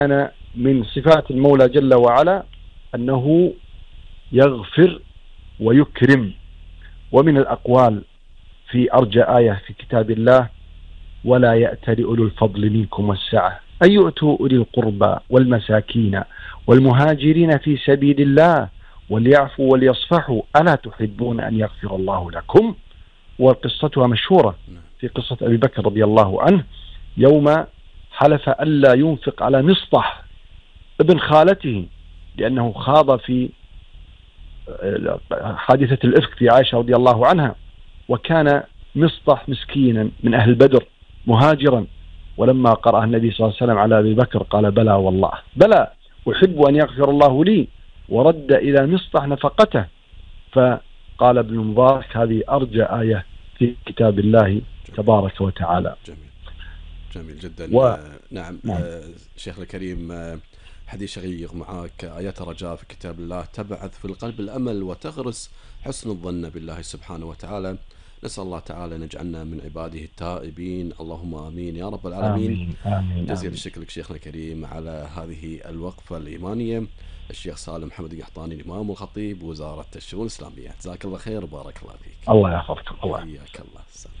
من صفات المولى جل وعلا أنه يغفر ويكرم. ومن الأقوال في أرجى آية في كتاب الله: ولا يأتل أولو الفضل منكم والسعة أن يؤتوا أولي القربى والمساكين والمهاجرين في سبيل الله وليعفوا وليصفحوا ألا تحبون أن يغفر الله لكم. وقصتها مشهورة في قصة أبي بكر رضي الله عنه يوم حلف ألا ينفق على مصطح ابن خالته لأنه خاض في حادثة الإفك في عائشة رضي الله عنها، وكان مصطح مسكينا من أهل بدر مهاجرا. ولما قرأ النبي صلى الله عليه وسلم على أبي بكر قال: بلى والله، بلى أحب أن يغفر الله لي، ورد إلى مصطح نفقته. فقال ابن المبارك: هذه أرجى آية في كتاب الله تبارك وتعالى. جميل، جميل جدا. نعم. شيخ الكريم، حديث شيق معك. آيات رجاء في كتاب الله تبعث في القلب الأمل وتغرس حسن الظن بالله سبحانه وتعالى. نسأل الله تعالى أن يجعلنا من عباده التائبين، اللهم آمين يا رب العالمين. آمين آمين. جزيل الشكر لك شيخنا الكريم على هذه الوقفة الإيمانية. الشيخ سالم محمد القحطاني، الإمام والخطيب وزارة الشؤون الإسلامية، جزاك الله خير وبارك الله فيك. الله يحفظك. الله حياك الله.